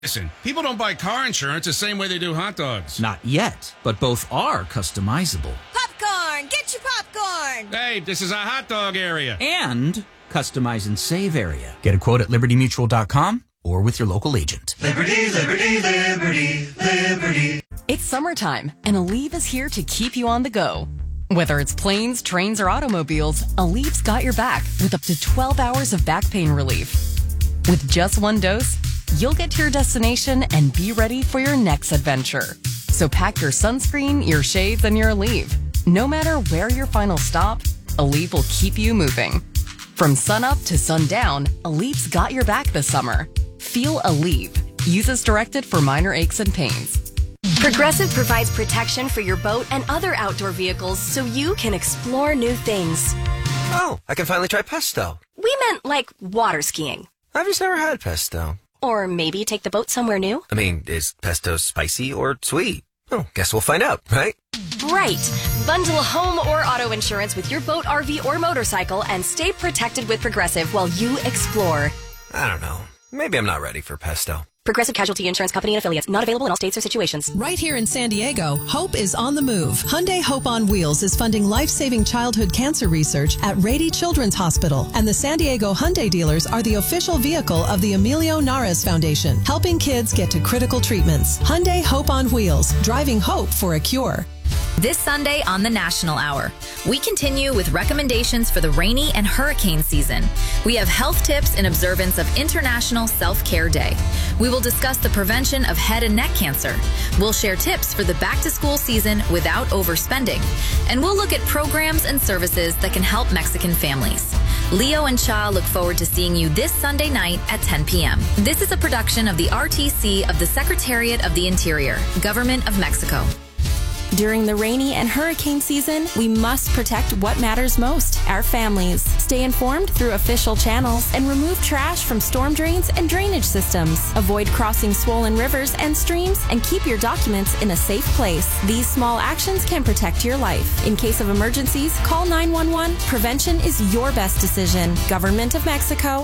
Listen, people don't buy car insurance the same way they do hot dogs. Not yet, but both are customizable. Popcorn! Get your popcorn! Hey, this is a hot dog area. And customize and save area. Get a quote at libertymutual.com or with your local agent. Liberty, liberty, liberty, liberty. It's summertime, and Aleve is here to keep you on the go. Whether it's planes, trains, or automobiles, Aleve's got your back with up to 12 hours of back pain relief. With just one dose, you'll get to your destination and be ready for your next adventure. So pack your sunscreen, your shades, and your Aleve. No matter where your final stop, Aleve will keep you moving. From sunup to sundown, Aleve's got your back this summer. Feel Aleve. Use as directed for minor aches and pains. Progressive provides protection for your boat and other outdoor vehicles so you can explore new things. Oh, I can finally try pesto. We meant like water skiing. I've just never had pesto. Or maybe take the boat somewhere new. I mean, is pesto spicy or sweet? Oh, guess we'll find out, right? Right. Bundle home or auto insurance with your boat, RV, or motorcycle and stay protected with Progressive while you explore. I don't know. Maybe I'm not ready for pesto. Progressive Casualty Insurance Company and Affiliates. Not available in all states or situations. Right here in San Diego, Hope is on the move. Hyundai Hope on Wheels is funding life-saving childhood cancer research at Rady Children's Hospital. And the San Diego Hyundai dealers are the official vehicle of the Emilio Nares Foundation, helping kids get to critical treatments. Hyundai Hope on Wheels, driving hope for a cure. This Sunday on the National Hour, we continue with recommendations for the rainy and hurricane season. We have health tips in observance of International Self-Care Day. We will discuss the prevention of head and neck cancer. We'll share tips for the back-to-school season without overspending. And we'll look at programs and services that can help Mexican families. Leo and Cha look forward to seeing you this Sunday night at 10 p.m. This is a production of the RTC of the Secretariat of the Interior, Government of Mexico. During the rainy and hurricane season, we must protect what matters most, our families. Stay informed through official channels and remove trash from storm drains and drainage systems. Avoid crossing swollen rivers and streams and keep your documents in a safe place. These small actions can protect your life. In case of emergencies, call 911. Prevention is your best decision. Government of Mexico.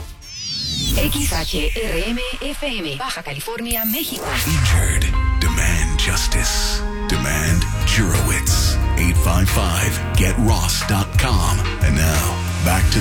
XHRM FM, Baja California, México. Injured. Demand justice. Demand Jurowitz. 855-GetRoss.com. And now, back to